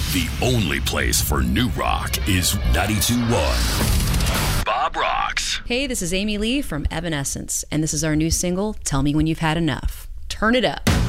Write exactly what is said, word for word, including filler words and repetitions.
The only place for new rock is ninety-two point one. Bob Rocks. Hey, this is Amy Lee from Evanescence, and this is our new single, Tell Me When You've Had Enough. Turn it up.